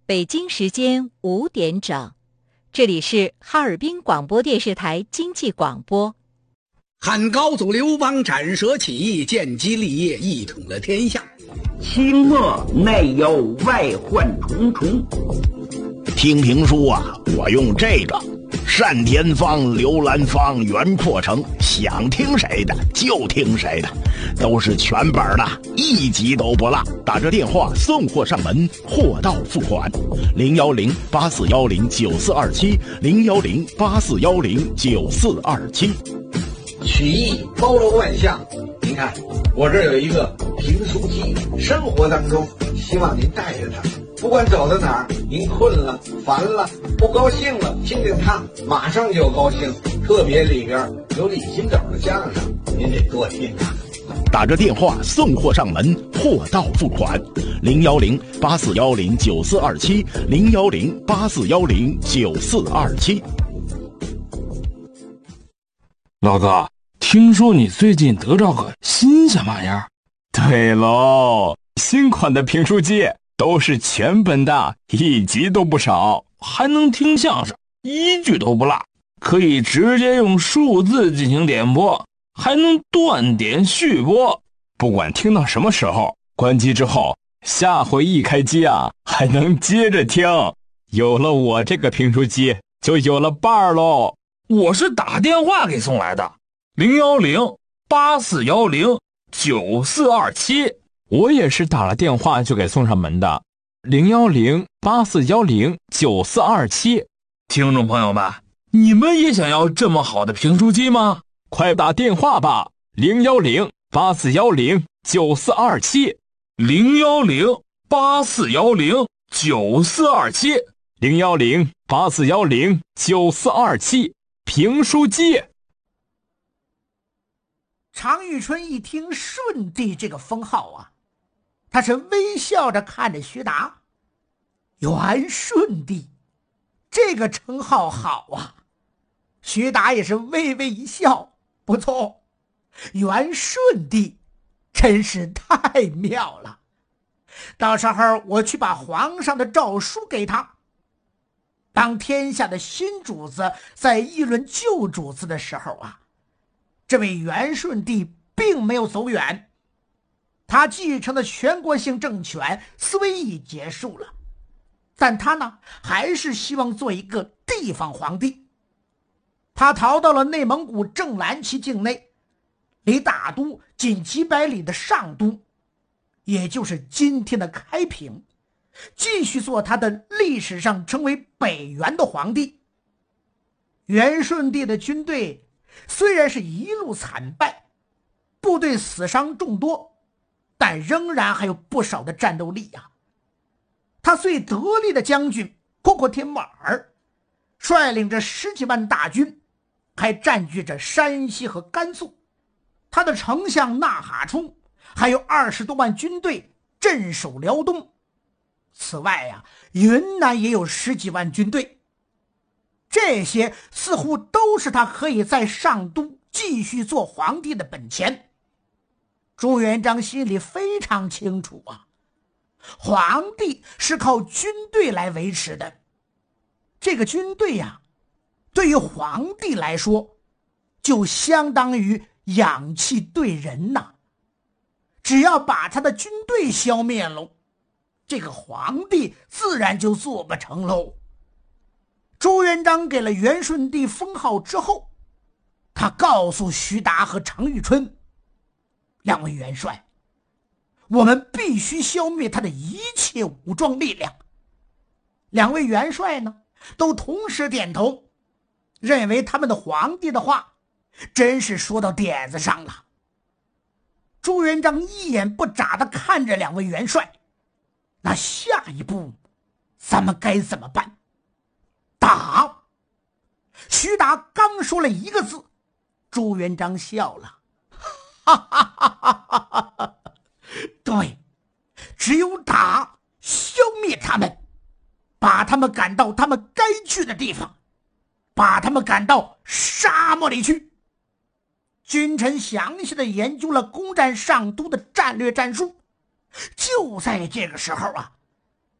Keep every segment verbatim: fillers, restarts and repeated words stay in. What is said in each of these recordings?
北京时间五点整，这里是哈尔滨广播电视台经济广播。 汉高祖刘邦斩蛇起义，建基立业，一统了天下。 清末内忧外患重重。 听评书啊，我用这个单田芳、刘兰芳、袁阔成，想听谁的就听谁的，都是全本的，一集都不落。打着电话送货上门，货到付款。零幺零八四幺零九四二七，零幺零八四幺零九四二七。 曲艺包罗万象，您看我这儿有一个评书机，生活当中希望您带着它，不管走到哪儿，您困了、烦了、不高兴了，听听它，马上就高兴。特别里边有李金斗的相声，您得多听啊。 打着电话送货上门，货到付款。零幺零八四幺零九四二七，零幺零八四幺零九四二七。 老哥，听说你最近得着个新鲜玩意儿？ 对喽，新款的评书机都是全本的，一集都不少， 还能听相声，一句都不落，可以直接用数字进行点播，还能断点续播。 不管听到什么时候，关机之后，下回一开机啊，还能接着听。有了我这个评书机，就有了伴儿喽。 我是打电话给送来的，零幺零八四幺零九四二七。 我也是打了电话就给送上门的，零幺零八四幺零九四二七。 听众朋友们，你们也想要这么好的评书机吗？ 快打电话吧，零幺零八四幺零九四二七， 零幺零八四幺零九四二七， 零幺零八四幺零九四二七。评书机。 常遇春一听顺帝这个封号啊，他是微笑着看着徐达。元顺帝这个称号好啊。徐达也是微微一笑，不错，元顺帝真是太妙了，到时候我去把皇上的诏书给他。当天下的新主子在议论旧主子的时候啊，这位元顺帝并没有走远，他继承的全国性政权虽已结束了，但他呢还是希望做一个地方皇帝。他逃到了内蒙古正蓝旗境内，离大都仅几百里的上都，也就是今天的开平，继续做他的历史上称为北元的皇帝。元顺帝的军队虽然是一路惨败，部队死伤众多，但仍然还有不少的战斗力啊。他最得力的将军阔阔帖木儿率领着十几万大军，还占据着山西和甘肃。他的丞相纳哈出还有二十多万军队镇守辽东。此外呀、啊，云南也有十几万军队。这些似乎都是他可以在上都继续做皇帝的本钱。朱元璋心里非常清楚啊，皇帝是靠军队来维持的。这个军队呀、啊，对于皇帝来说，就相当于氧气对人呐。只要把他的军队消灭了，这个皇帝自然就做不成喽。朱元璋给了元顺帝封号之后，他告诉徐达和常遇春，两位元帅，我们必须消灭他的一切武装力量。两位元帅呢，都同时点头，认为他们的皇帝的话真是说到点子上了。朱元璋一眼不眨地看着两位元帅，那下一步咱们该怎么办？打！徐达刚说了一个字，朱元璋笑了，哈哈哈哈哈哈！对，只有打，消灭他们，把他们赶到他们该去的地方，把他们赶到沙漠里去。君臣详细的研究了攻占上都的战略战术。就在这个时候啊，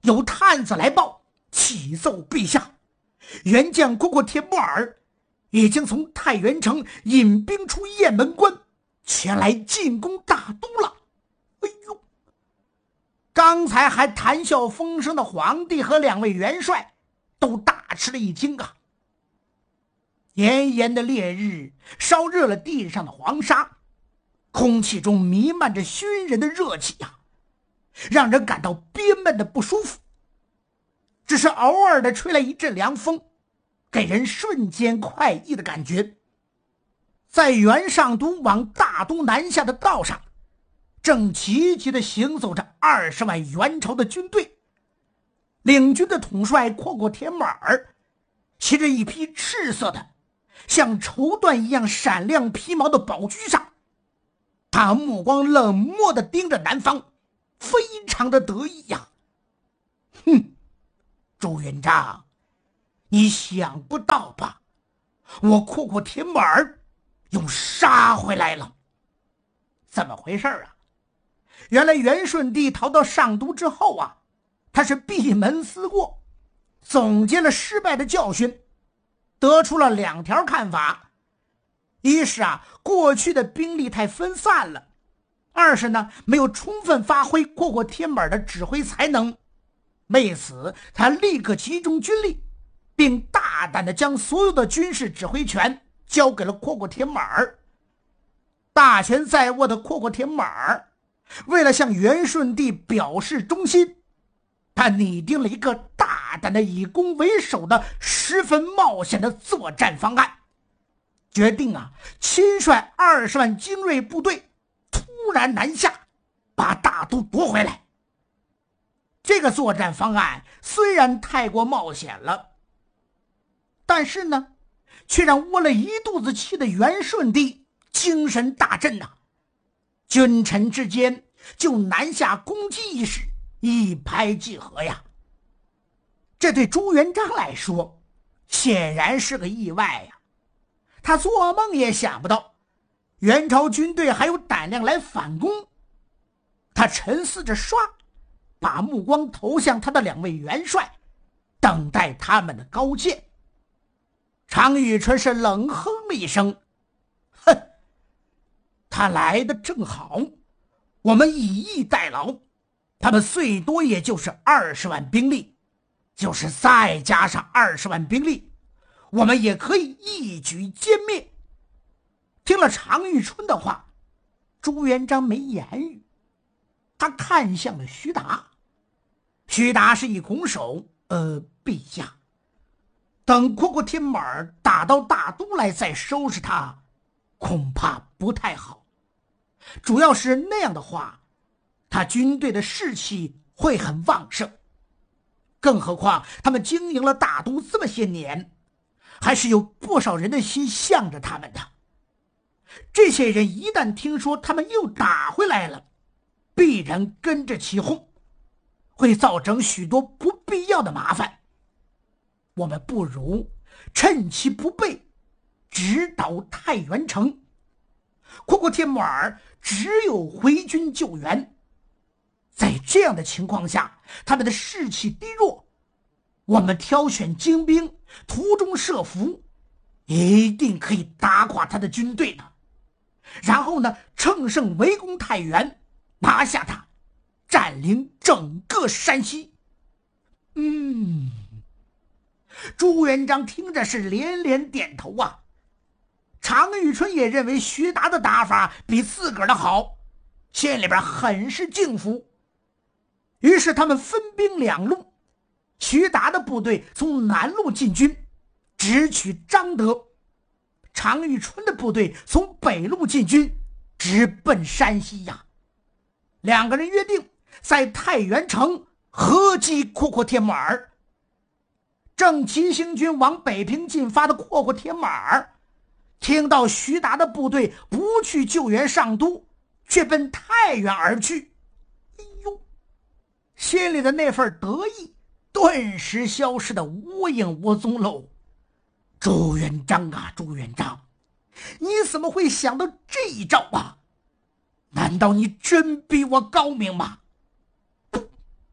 有探子来报，启奏陛下，元将阔阔帖木儿已经从太原城引兵出雁门关，前来进攻大都了。哎呦！刚才还谈笑风生的皇帝和两位元帅都大吃了一惊啊！炎炎的烈日烧热了地上的黄沙，空气中弥漫着熏人的热气呀、啊，让人感到憋闷的不舒服。只是偶尔的吹来一阵凉风，给人瞬间快意的感觉。在元上都往大都南下的道上，正急急地行走着二十万元朝的军队。领军的统帅阔阔帖木儿骑着一匹赤色的像绸缎一样闪亮皮毛的宝驹上，他目光冷漠地盯着南方，非常的得意呀、啊。哼，朱元璋，你想不到吧，我阔阔帖木儿又杀回来了。怎么回事啊？原来元顺帝逃到上都之后啊，他是闭门思过，总结了失败的教训，得出了两条看法。一是啊，过去的兵力太分散了；二是呢，没有充分发挥阔阔帖木儿的指挥才能。为此，他立刻集中军力，并大胆地将所有的军事指挥权交给了阔阔帖木儿。大权在握的阔阔帖木儿为了向元顺帝表示忠心，他拟定了一个大胆的以攻为守的十分冒险的作战方案，决定啊，亲率二十万精锐部队突然南下，把大都夺回来。这个作战方案虽然太过冒险了，但是呢，却让窝了一肚子气的元顺帝精神大振呐、啊，君臣之间就南下攻击一事一拍即合呀。这对朱元璋来说显然是个意外呀，他做梦也想不到元朝军队还有胆量来反攻。他沉思着刷，把目光投向他的两位元帅，等待他们的高见。常遇春是冷哼了一声，哼，他来的正好，我们以逸待劳，他们最多也就是二十万兵力，就是再加上二十万兵力，我们也可以一举歼灭。听了常遇春的话，朱元璋没言语，他看向了徐达。徐达是一拱手，呃，陛下，等阔阔帖木儿打到大都来再收拾他，恐怕不太好。主要是那样的话，他军队的士气会很旺盛。更何况他们经营了大都这么些年，还是有不少人的心向着他们的。这些人一旦听说他们又打回来了，必然跟着起哄，会造成许多不必要的麻烦。我们不如趁其不备，直捣太原城。阔阔帖木儿只有回军救援，在这样的情况下，他们的士气低弱，我们挑选精兵，途中设伏，一定可以打垮他的军队的。然后呢，乘胜围攻太原，拿下他，占领整个山西。嗯，朱元璋听着是连连点头啊。常遇春也认为徐达的打法比自个儿的好，心里边很是敬服。于是他们分兵两路，徐达的部队从南路进军，直取张德；常遇春的部队从北路进军，直奔山西呀。两个人约定在太原城合击阔阔帖木儿。正急行军往北平进发的阔阔帖木儿听到徐达的部队不去救援上都，却奔太原而去，哎呦，心里的那份得意顿时消失得无影无踪喽。朱元璋啊，朱元璋，你怎么会想到这一招啊？难道你真比我高明吗？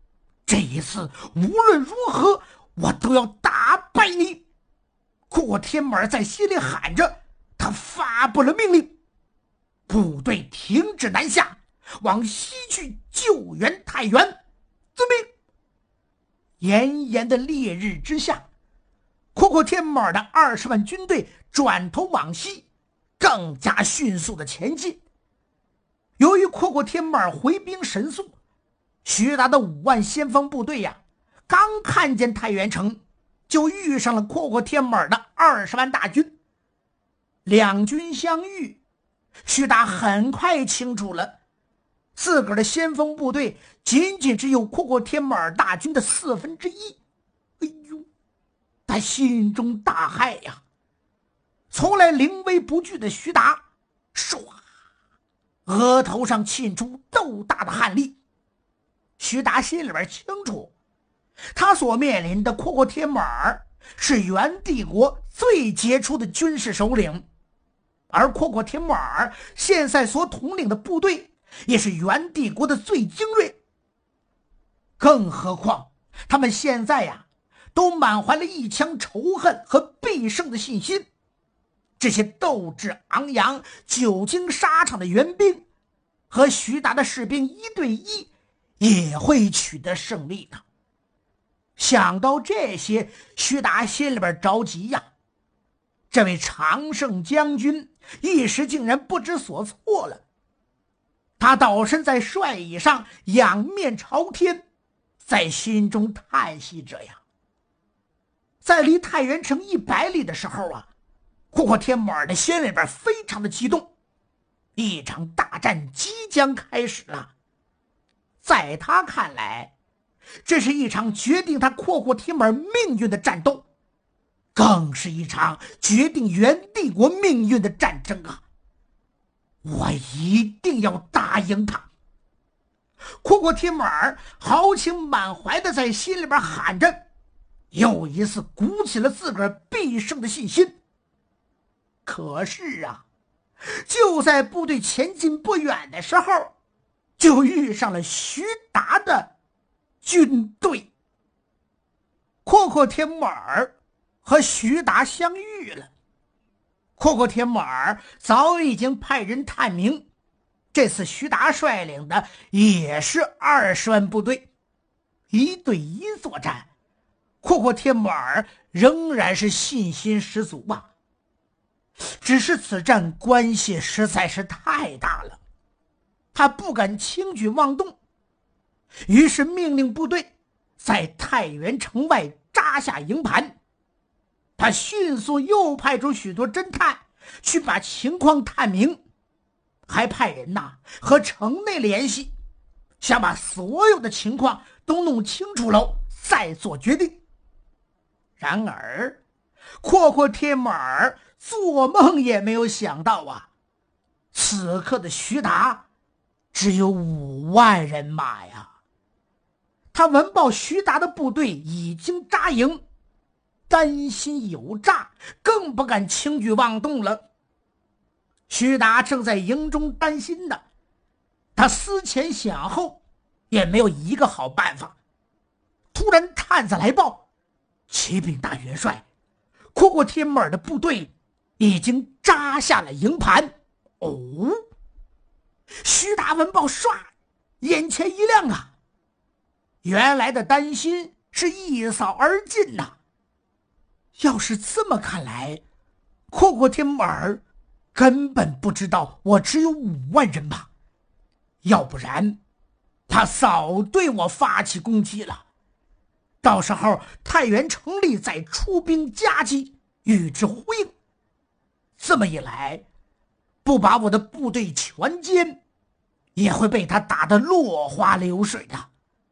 这一次无论如何我都要打败你。阔天满在心里喊着，他发布了命令，部队停止南下，往西去救援太原。遵命。炎炎的烈日之下，阔阔天满的二十万军队转头往西，更加迅速的前进。由于阔阔天满回兵神速，徐达的五万先锋部队呀，刚看见太原城，就遇上了阔阔天满的二十万大军。两军相遇，徐达很快清楚了，自个儿的先锋部队仅仅只有阔阔天满大军的四分之一。哎呦，他心中大骇呀！从来临危不惧的徐达，唰，额头上沁出豆大的汗粒。徐达心里边清楚，他所面临的阔阔天满是元帝国最杰出的军事首领，而阔阔天满现在所统领的部队也是元帝国的最精锐。更何况他们现在呀，都满怀了一腔仇恨和必胜的信心。这些斗志昂扬、久经沙场的援兵和徐达的士兵一对一也会取得胜利的。想到这些，徐达心里边着急呀。这位常胜将军一时竟然不知所措了。他倒身在帅椅上，仰面朝天，在心中叹息着呀。在离太原城一百里的时候啊，阔阔天满的心里边非常的激动，一场大战即将开始了。在他看来，这是一场决定他阔阔天满命运的战斗，更是一场决定元帝国命运的战争啊！我一定要打赢他！阔阔天满豪情满怀的在心里边喊着，又一次鼓起了自个儿必胜的信心。可是啊，就在部队前进不远的时候，就遇上了徐达的军队。阔阔天满和徐达相遇了。阔阔天满早已经派人探明，这次徐达率领的也是二十万部队，一对一作战，阔阔天满仍然是信心十足啊。只是此战关系实在是太大了，他不敢轻举妄动，于是命令部队在太原城外扎下营盘。他迅速又派出许多侦探去把情况探明，还派人呐和城内联系，想把所有的情况都弄清楚了再做决定。然而阔阔天满做梦也没有想到啊，此刻的徐达只有五万人马呀。他闻报徐达的部队已经扎营，担心有诈，更不敢轻举妄动了。徐达正在营中担心呢，他思前想后也没有一个好办法。突然探子来报，启禀大元帅，阔阔天满的部队已经扎下了营盘。哦，徐达闻报，唰，眼前一亮啊！原来的担心是一扫而尽呐、啊。要是这么看来，阔阔天满根本不知道我只有五万人马，要不然他早对我发起攻击了。到时候太原城里再出兵夹击，与之呼应。这么一来，不把我的部队全歼，也会被他打得落花流水的。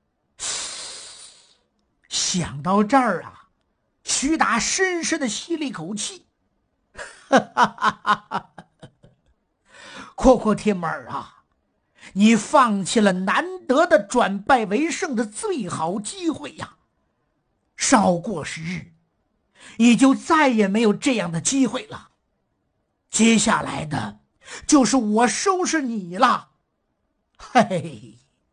想到这儿啊，徐达深深的吸了一口气，哈哈哈哈哈！阔阔天满啊，你放弃了难得的转败为胜的最好机会呀！稍过时日，你就再也没有这样的机会了。接下来的就是我收拾你了。嘿，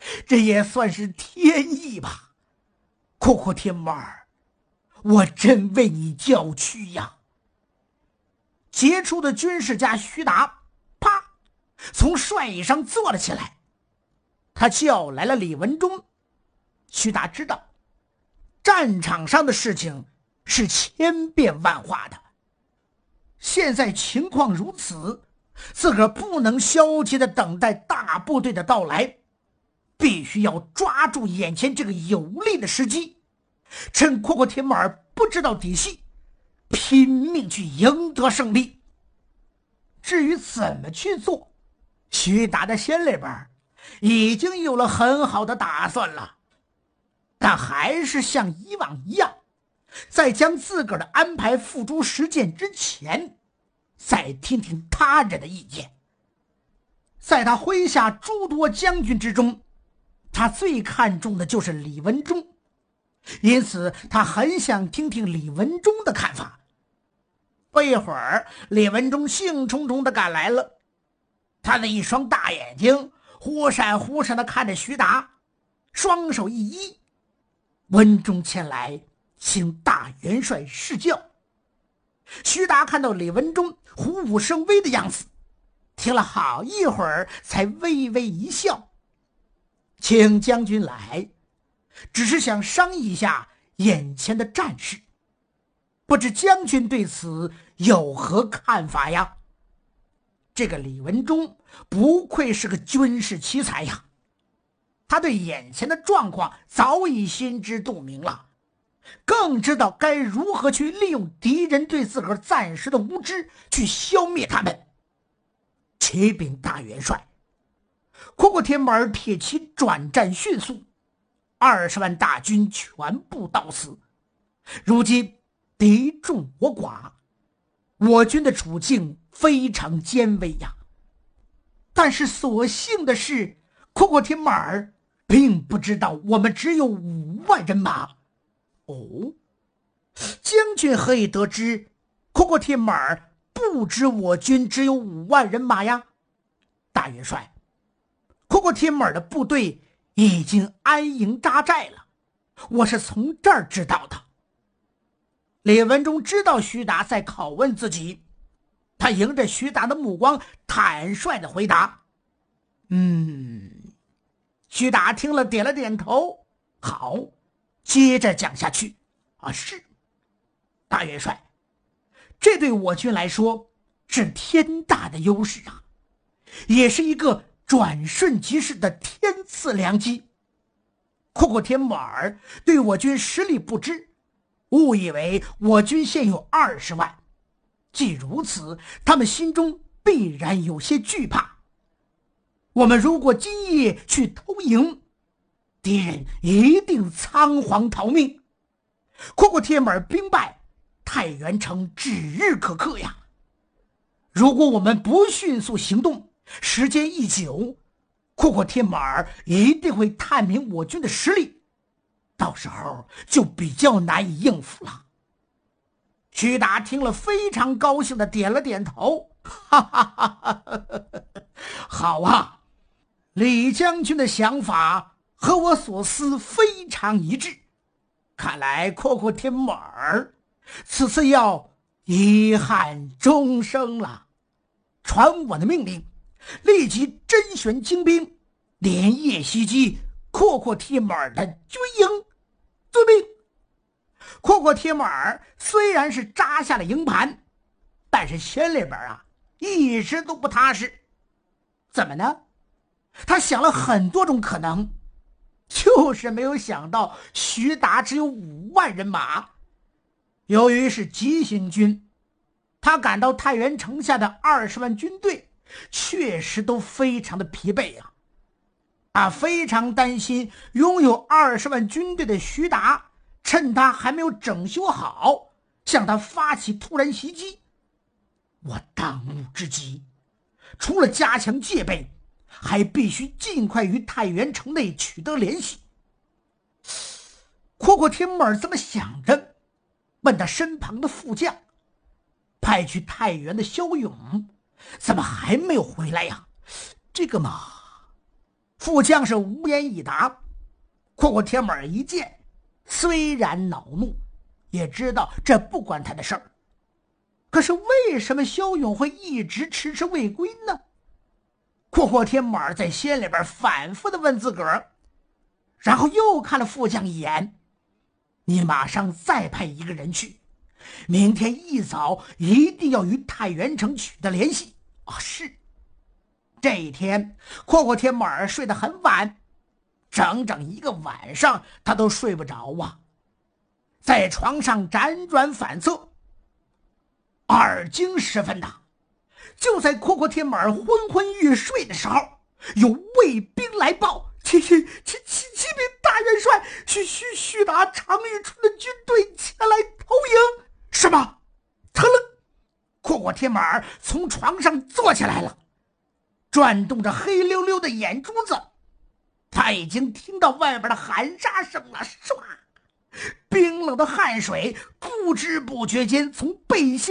这也算是天意吧。阔阔天马儿，我真为你叫屈呀！杰出的军事家徐达啪从帅椅上坐了起来，他叫来了李文忠。徐达知道战场上的事情是千变万化的，现在情况如此，自个儿不能消极的等待大部队的到来，必须要抓住眼前这个有利的时机，趁阔阔天马儿不知道底细，拼命去赢得胜利。至于怎么去做，徐达的心里边已经有了很好的打算了，但还是像以往一样，在将自个儿的安排付诸实践之前，再听听他人的意见。在他麾下诸多将军之中，他最看重的就是李文忠，因此他很想听听李文忠的看法。不一会儿，李文忠兴冲冲地赶来了，他的一双大眼睛忽闪忽闪地看着徐达，双手一揖：“文忠前来请大元帅示教。”徐达看到李文忠虎虎生威的样子，听了好一会儿才微微一笑：“请将军来，只是想商议一下眼前的战事，不知将军对此有何看法呀？”这个李文忠不愧是个军事奇才呀，他对眼前的状况早已心知肚明了，更知道该如何去利用敌人对自个儿暂时的无知，去消灭他们。启禀大元帅，阔阔天马儿铁骑转战迅速，二十万大军全部到此，如今敌众我寡，我军的处境非常艰危呀。但是所幸的是，阔阔天马儿并不知道我们只有五万人马。哦，将军何以得知阔阔天马儿不知我军只有五万人马呀？大元帅，阔阔天马儿的部队已经安营扎寨了，我是从这儿知道的。李文忠知道徐达在拷问自己，他迎着徐达的目光，坦率地回答：“嗯。”徐达听了点了点头，好，接着讲下去。啊，是，大元帅，这对我军来说是天大的优势啊，也是一个转瞬即逝的天赐良机。阔阔天马儿对我军实力不知，误以为我军现有二十万，既如此，他们心中必然有些惧怕。我们如果今夜去偷营，敌人一定仓皇逃命。阔阔天马儿兵败，太原城指日可克呀。如果我们不迅速行动，时间一久，阔阔天马儿一定会探明我军的实力，到时候就比较难以应付了。徐达听了非常高兴的点了点头，哈哈哈哈，好啊，李将军的想法和我所思非常一致，看来阔阔天马儿此次要遗憾终生了。传我的命令，立即甄选精兵，连夜袭击阔阔天马儿的军营。遵命。阔阔天马儿虽然是扎下了营盘，但是心里边啊一直都不踏实。怎么呢？他想了很多种可能，就是没有想到徐达只有五万人马。由于是急行军，他赶到太原城下的二十万军队确实都非常的疲惫啊。他非常担心拥有二十万军队的徐达趁他还没有整修好，向他发起突然袭击。我当务之急，除了加强戒备，还必须尽快与太原城内取得联系。阔阔天马儿这么想着，问他身旁的副将：“派去太原的骁勇怎么还没有回来呀？”这个嘛， 副将是无言以答。阔阔铁马一见，虽然恼怒，也知道这不关他的事儿。可是为什么萧勇会一直迟迟未归呢？阔阔铁马在心里边反复的问自个儿，然后又看了副将一眼：你马上再派一个人去，明天一早一定要与太原城取得联系。啊，是。这一天阔阔铁马睡得很晚，整整一个晚上他都睡不着啊，在床上辗转反侧。二更时分呐，就在阔阔铁马昏昏欲睡的时候，有卫兵来报：启启启启启禀大元帅，徐徐徐达常遇春的军队前来投营。什么？特楞！阔阔铁马从床上坐起来了，转动着黑溜溜的眼珠子，他已经听到外边的喊杀声了。唰，冰冷的汗水不知不觉间从背心